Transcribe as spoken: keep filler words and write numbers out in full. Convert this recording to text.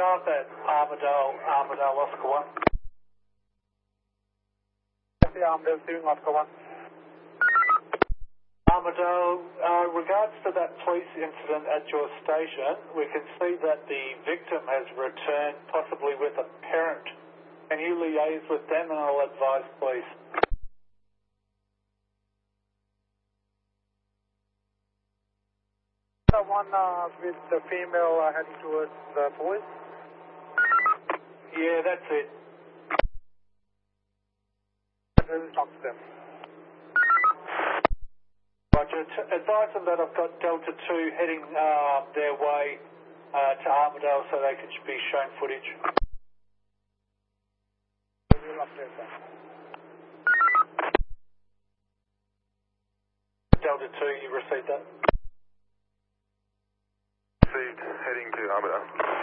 Park at Armadale, Armadale, Oscar one. The Armadale, Steering Oscar one. Armadale, uh, regards to that police incident at your station, we can see that the victim has returned, possibly with a parent. Can you liaise with them and I'll advise police? The one uh, with the female uh, heading towards the police? Yeah, that's it. We'll talk to them. Roger. T- advise them that I've got Delta two heading uh, their way uh, to Armadale so they can be shown footage. We'll update them. Delta two, you received that? Received, heading to Armadale.